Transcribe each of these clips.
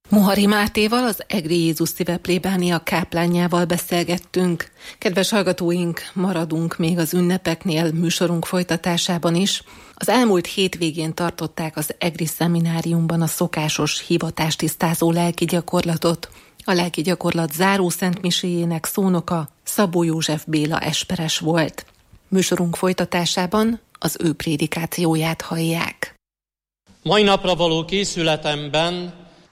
Mohari Mátéval, az Egri Jézus Szíve plébánia káplánjával beszélgettünk. Kedves hallgatóink, maradunk még az ünnepeknél műsorunk folytatásában is. Az elmúlt hétvégén tartották az Egri szemináriumban a szokásos hivatástisztázó lelki gyakorlatot. A lelki gyakorlat záró szentmiséjének szónoka Szabó József Béla esperes volt. Műsorunk folytatásában az ő prédikációját hallják. Mai napra való készületemben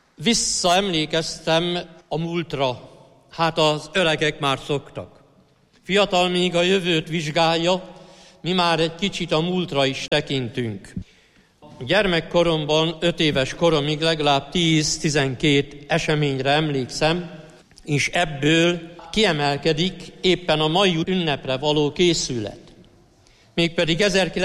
visszaemlékeztem a múltra. Hát az öregek már szoktak. Fiatal még a jövőt vizsgálja, mi már egy kicsit a múltra is tekintünk. Gyermekkoromban, 5 éves koromig legalább 10-12 eseményre emlékszem, és ebből kiemelkedik éppen a mai ünnepre való készület. Mégpedig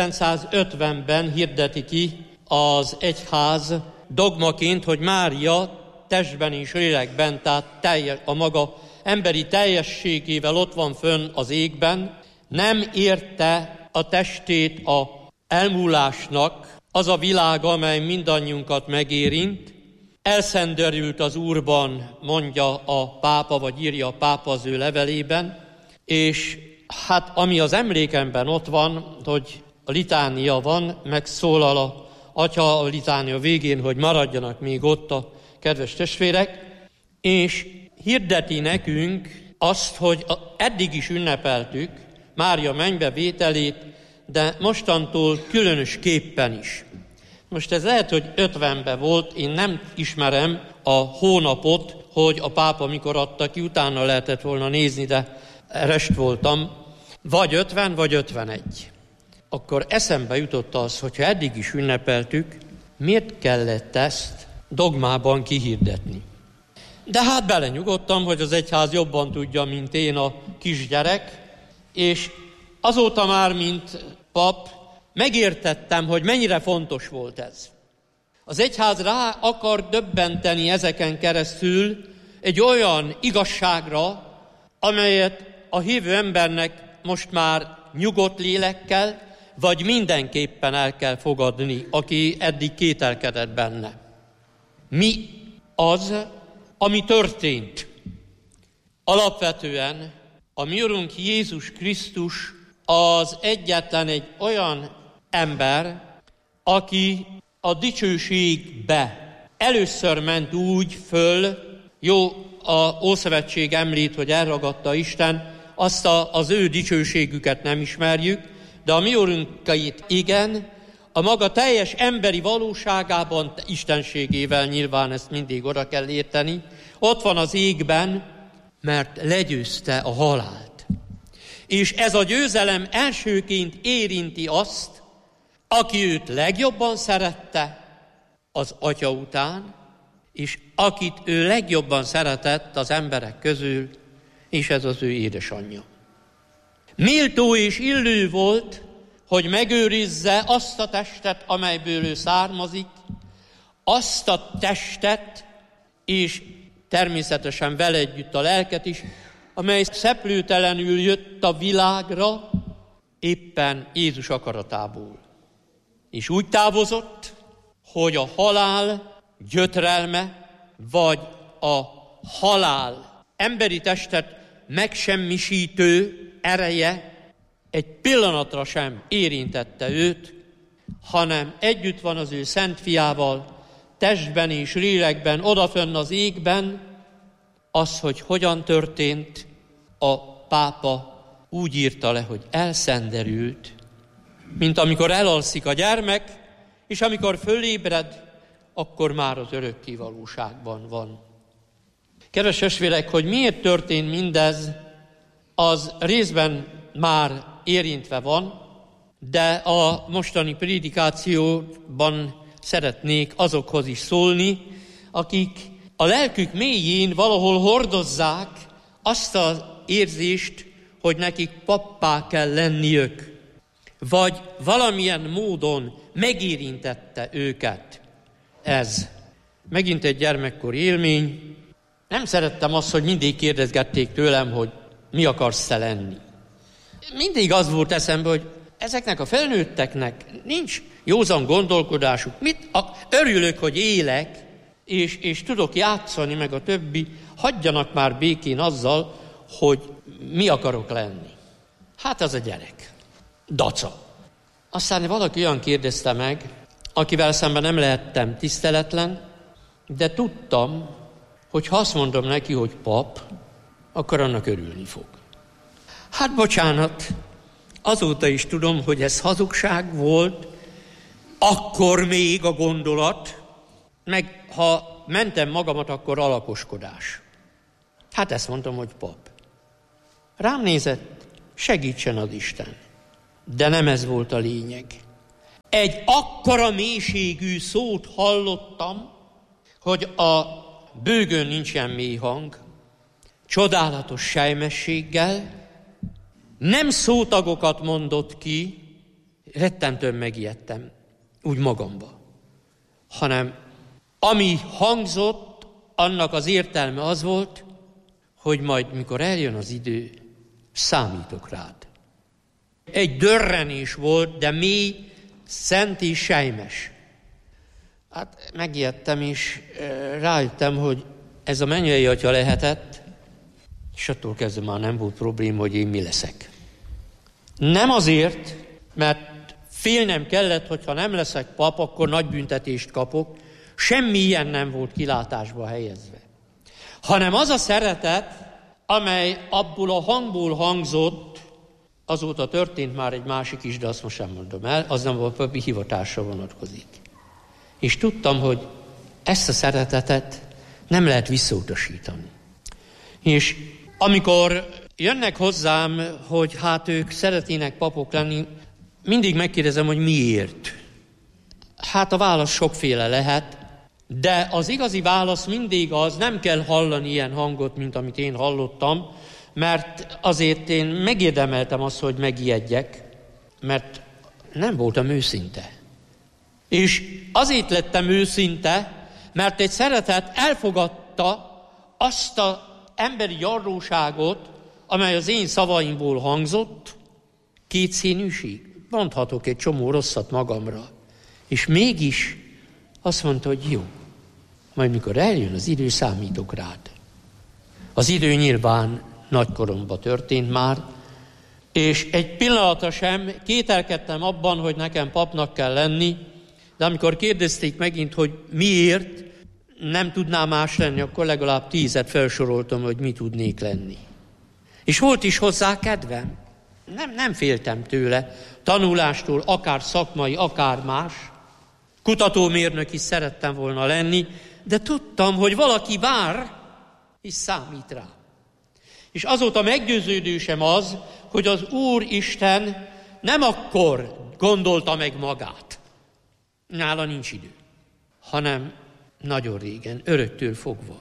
1950-ben hirdeti ki az egyház dogmaként, hogy Mária testben és lélekben, tehát a maga emberi teljességével ott van fönn az égben, nem érte a testét a elmúlásnak, az a világ, amely mindannyiunkat megérint. Elszenderült az Úrban, mondja a pápa, vagy írja a pápa az ő levelében, és hát ami az emlékemben ott van, hogy a litánia van, megszólal a Atya a litánia végén, hogy maradjanak még ott a kedves testvérek, és hirdeti nekünk azt, hogy eddig is ünnepeltük Mária mennybe vételét, de mostantól különösképpen is. Most ez lehet, hogy 50-ben volt, én nem ismerem a hónapot, hogy a pápa mikor adta ki, utána lehetett volna nézni, de rest voltam, vagy 50, vagy 51. Akkor eszembe jutott az, hogyha eddig is ünnepeltük, miért kellett ezt dogmában kihirdetni? De hát belenyugodtam, hogy az egyház jobban tudja, mint én a kisgyerek, és azóta már, mint pap, megértettem, hogy mennyire fontos volt ez. Az egyház rá akar döbbenteni ezeken keresztül egy olyan igazságra, amelyet a hívő embernek most már nyugodt lélekkel, vagy mindenképpen el kell fogadni, aki eddig kételkedett benne. Mi az, ami történt? Alapvetően a mi Urunk Jézus Krisztus az egyetlen egy olyan ember, aki a dicsőségbe először ment úgy föl, jó, a Ószövetség említ, hogy elragadta Isten, azt az ő dicsőségüket nem ismerjük, de a mi Urunkait igen, a maga teljes emberi valóságában, istenségével nyilván ezt mindig oda kell érteni, ott van az égben, mert legyőzte a halált. És ez a győzelem elsőként érinti azt, aki őt legjobban szerette az Atya után, és akit ő legjobban szeretett az emberek közül, és ez az ő édesanyja. Méltó és illő volt, hogy megőrizze azt a testet, amelyből ő származik, azt a testet, és természetesen vele együtt a lelket is, amely szeplőtelenül jött a világra éppen Jézus akaratából. És úgy távozott, hogy a halál gyötrelme, vagy a halál emberi testet megsemmisítő ereje egy pillanatra sem érintette őt, hanem együtt van az ő szent fiával, testben és lélekben, odafönn az égben, az, hogy hogyan történt, a pápa úgy írta le, hogy elszenderült, mint amikor elalszik a gyermek, és amikor fölébred, akkor már az örökké valóságban van. Kedves testvérek, hogy miért történt mindez, az részben már érintve van, de a mostani prédikációban szeretnék azokhoz is szólni, akik a lelkük mélyén valahol hordozzák azt az érzést, hogy nekik pappá kell lenniük, vagy valamilyen módon megérintette őket ez. Megint egy gyermekkori élmény. Nem szerettem azt, hogy mindig kérdezgették tőlem, hogy mi akarsz te lenni. Mindig az volt eszembe, hogy ezeknek a felnőtteknek nincs józan gondolkodásuk. Örülök, hogy élek, és tudok játszani, meg a többi, hagyjanak már békén azzal, hogy mi akarok lenni. Hát az a gyerek. Daca. Aztán valaki olyan kérdezte meg, akivel szemben nem lehettem tiszteletlen, de tudtam, hogy ha azt mondom neki, hogy pap, akkor annak örülni fog. Hát bocsánat, azóta is tudom, hogy ez hazugság volt, akkor még a gondolat, meg ha mentem magamat, akkor alakoskodás. Hát ezt mondtam, hogy pap. Rám nézett, segítsen az Isten. De nem ez volt a lényeg. Egy akkora mélységű szót hallottam, hogy a bőgön nincs ilyen mély hang, csodálatos sejmességgel, nem szótagokat mondott ki, rettentően megijedtem, úgy magamba, hanem ami hangzott, annak az értelme az volt, hogy majd mikor eljön az idő, számítok rád. Egy dörrenés volt, de mély, szent és sejmes. Hát megijedtem, és rájöttem, hogy ez a mennyei atya lehetett, és attól kezdve már nem volt probléma, hogy én mi leszek. Nem azért, mert félnem kellett, hogyha nem leszek pap, akkor nagy büntetést kapok, semmi ilyen nem volt kilátásba helyezve. Hanem az a szeretet, amely abból a hangból hangzott, azóta történt már egy másik is, de azt most sem mondom el, az nem a papi hivatásra vonatkozik. És tudtam, hogy ezt a szeretetet nem lehet visszautasítani. És amikor jönnek hozzám, hogy hát ők szeretnének papok lenni, mindig megkérdezem, hogy miért. Hát a válasz sokféle lehet, de az igazi válasz mindig az, nem kell hallani ilyen hangot, mint amit én hallottam, mert azért én megérdemeltem azt, hogy megijedjek, mert nem voltam őszinte. És azért lettem őszinte, mert egy szeretet elfogadta azt az emberi gyarlóságot, amely az én szavaimból hangzott, kétszínűség. Mondhatok egy csomó rosszat magamra. És mégis azt mondta, hogy jó, majd mikor eljön az idő, számítok rád. Az idő nyilván nagykoromban történt már, és egy pillanatra sem kételkedtem abban, hogy nekem papnak kell lenni, de amikor kérdezték megint, hogy miért nem tudnám más lenni, akkor legalább 10-et felsoroltam, hogy mi tudnék lenni. És volt is hozzá kedvem. Nem féltem tőle, tanulástól, akár szakmai, akár más. Kutatómérnök is szerettem volna lenni, de tudtam, hogy valaki vár, és számít rá. És azóta meggyőződésem az, hogy az Úr Isten nem akkor gondolta meg magát. Nála nincs idő, hanem nagyon régen, öröktől fogva.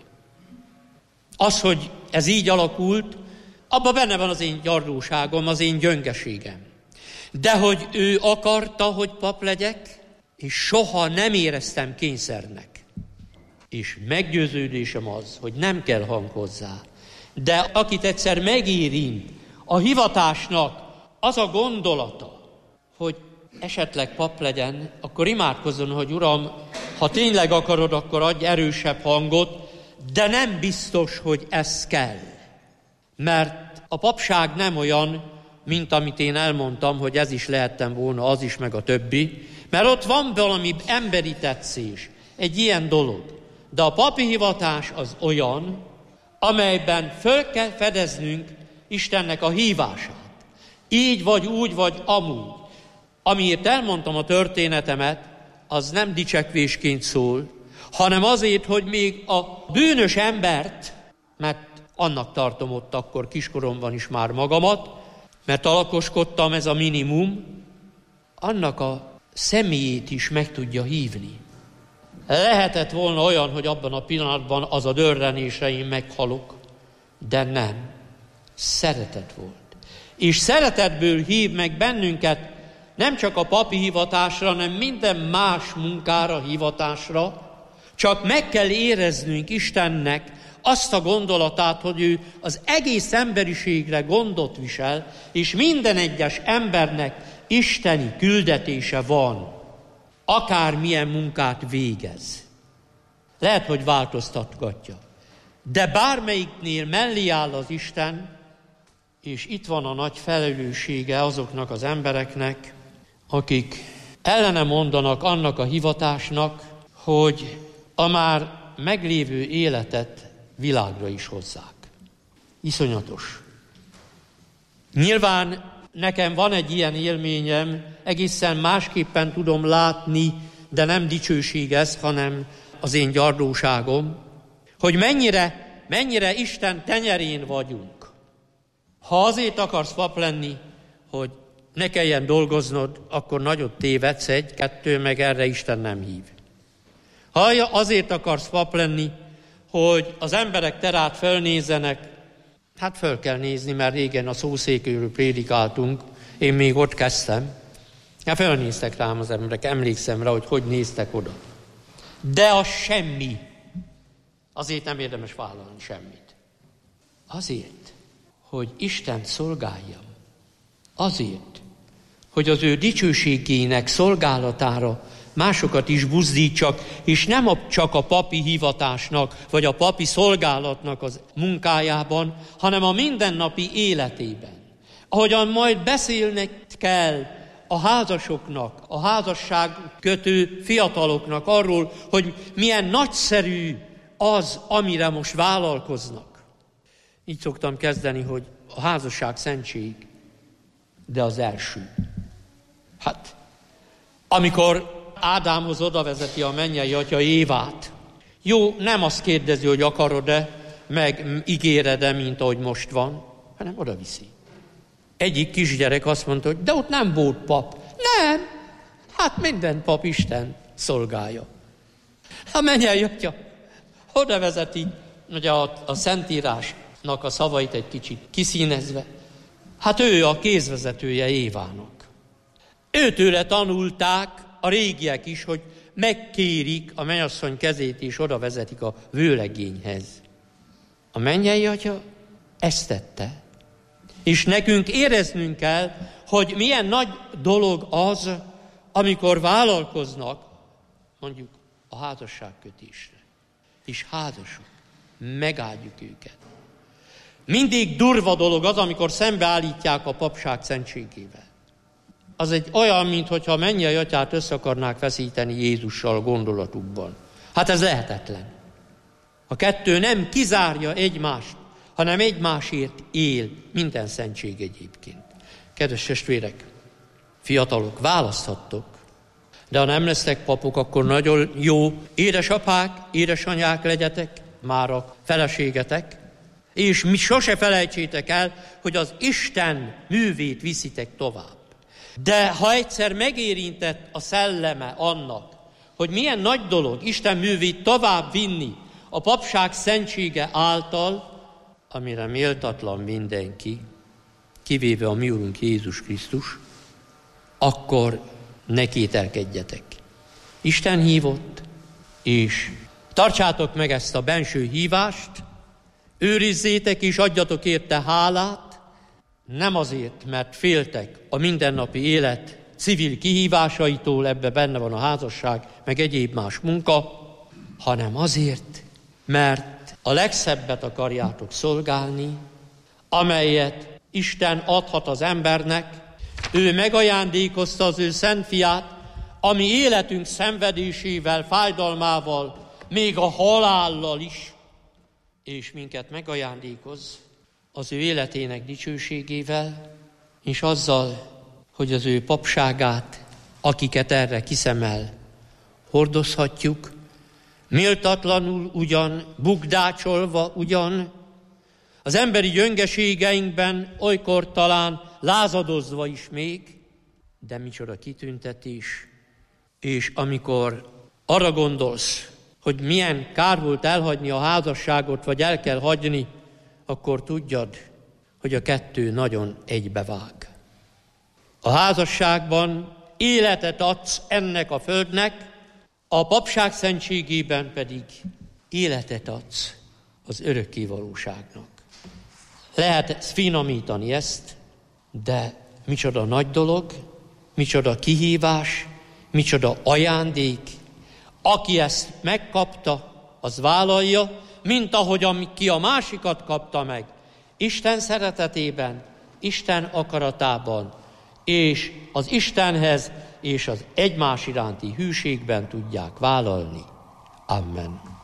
Az, hogy ez így alakult, abban benne van az én gyarlóságom, az én gyöngeségem. De hogy ő akarta, hogy pap legyek, és soha nem éreztem kényszernek. És meggyőződésem az, hogy nem kell hang hozzá. De akit egyszer megérint a hivatásnak az a gondolata, hogy esetleg pap legyen, akkor imádkozzon, hogy Uram, ha tényleg akarod, akkor adj erősebb hangot, de nem biztos, hogy ez kell. Mert a papság nem olyan, mint amit én elmondtam, hogy ez is lehettem volna, az is, meg a többi, mert ott van valami emberi tetszés, egy ilyen dolog. De a papi hivatás az olyan, amelyben föl kell fedeznünk Istennek a hívását. Így vagy úgy, vagy amúgy. Amiért elmondtam a történetemet, az nem dicsekvésként szól, hanem azért, hogy még a bűnös embert, mert annak tartom ott akkor kiskoromban is már magamat, mert alakoskodtam, ez a minimum, annak a személyét is meg tudja hívni. Lehetett volna olyan, hogy abban a pillanatban az a dörrenésre én meghalok, de nem. Szeretet volt. És szeretetből hív meg bennünket nem csak a papi hivatásra, hanem minden más munkára, hivatásra, csak meg kell éreznünk Istennek azt a gondolatát, hogy ő az egész emberiségre gondot visel, és minden egyes embernek isteni küldetése van, akármilyen munkát végez. Lehet, hogy változtatgatja. De bármelyiknél mellé áll az Isten, és itt van a nagy felelőssége azoknak az embereknek, akik ellene mondanak annak a hivatásnak, hogy a már meglévő életet világra is hozzák. Iszonyatos. Nyilván nekem van egy ilyen élményem, egészen másképpen tudom látni, de nem dicsőség ez, hanem az én gyarlóságom, hogy mennyire Isten tenyerén vagyunk. Ha azért akarsz pap lenni, hogy ne kelljen dolgoznod, akkor nagyot tévedsz, 1, 2, meg erre Isten nem hív. Ha azért akarsz pap lenni, hogy az emberek te rád fölnézzenek, hát föl kell nézni, mert régen a szószékről prédikáltunk, én még ott kezdtem. Hát fölnéztek rám az emberek, emlékszem rá, hogy néztek oda. De az semmi. Azért nem érdemes vállalni semmit. Azért, hogy Istent szolgáljam. Azért, hogy az ő dicsőségének szolgálatára másokat is buzdítsak, és nem csak a papi hivatásnak, vagy a papi szolgálatnak az munkájában, hanem a mindennapi életében. Ahogyan majd beszélnek kell a házasoknak, a házasságkötő fiataloknak arról, hogy milyen nagyszerű az, amire most vállalkoznak. Így szoktam kezdeni, hogy a házasság szentség, de az első. Hát, amikor Ádámhoz odavezeti a mennyei atya Évát, jó, nem azt kérdezi, hogy akarod-e, meg ígéred-e, mint ahogy most van, hanem odaviszi. Egyik kisgyerek azt mondta, hogy de ott nem volt pap. Nem, hát minden pap Isten szolgálja. A mennyei atya oda vezeti, ugye a Szentírásnak a szavait egy kicsit kiszínezve. Hát ő a kézvezetője Évának. Őtőle tanulták a régiek is, hogy megkérik a mennyasszony kezét és oda vezetik a vőlegényhez. A mennyei atya ezt tette. És nekünk éreznünk kell, hogy milyen nagy dolog az, amikor vállalkoznak, mondjuk a házasságkötésre. És házasok, megáldjuk őket. Mindig durva dolog az, amikor szembeállítják a papság szentségével. Az egy olyan, mintha a mennyei atyát össze akarnák veszíteni Jézussal gondolatukban. Hát ez lehetetlen. A kettő nem kizárja egymást, hanem egymásért él, minden szentség egyébként. Kedves testvérek, fiatalok, választhattok, de ha nem lesztek papok, akkor nagyon jó édesapák, édesanyák legyetek, már a feleségetek, és mi sose felejtsétek el, hogy az Isten művét viszitek tovább. De ha egyszer megérintett a szelleme annak, hogy milyen nagy dolog Isten művét tovább vinni a papság szentsége által, amire méltatlan mindenki, kivéve a mi Urunk Jézus Krisztus, akkor ne kételkedjetek. Isten hívott, és tartsátok meg ezt a benső hívást, őrizzétek és adjatok érte hálát, nem azért, mert féltek a mindennapi élet civil kihívásaitól, ebbe benne van a házasság, meg egyéb más munka, hanem azért, mert a legszebbet akarjátok szolgálni, amelyet Isten adhat az embernek. Ő megajándékozta az ő szent fiát, ami életünk szenvedésével, fájdalmával, még a halállal is, és minket megajándékoz az ő életének dicsőségével, és azzal, hogy az ő papságát, akiket erre kiszemel, hordozhatjuk, méltatlanul ugyan, bukdácsolva ugyan, az emberi gyöngeségeinkben olykor talán lázadozva is még, de micsoda kitüntetés. És amikor arra gondolsz, hogy milyen kár volt elhagyni a házasságot, vagy el kell hagyni, akkor tudjad, hogy a kettő nagyon egybevág. A házasságban életet adsz ennek a földnek, a papság szentségében pedig életet adsz az örökké valóságnak. Lehet finomítani ezt, de micsoda nagy dolog, micsoda kihívás, micsoda ajándék. Aki ezt megkapta, az vállalja, mint ahogy ki a másikat kapta meg. Isten szeretetében, Isten akaratában, és az Istenhez és az egymás iránti hűségben tudják vállalni. Amen.